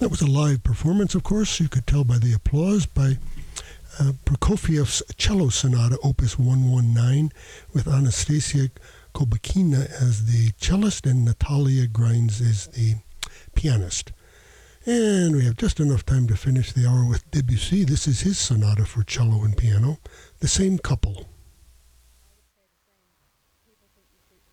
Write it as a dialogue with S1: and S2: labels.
S1: That was a live performance, of course. You could tell by the applause, by Prokofiev's Cello Sonata, Opus 119, with Anastasia Kobakina as the cellist and Natalia Grines as the pianist. And we have just enough time to finish the hour with Debussy. This is his sonata for cello and piano, The Same Couple.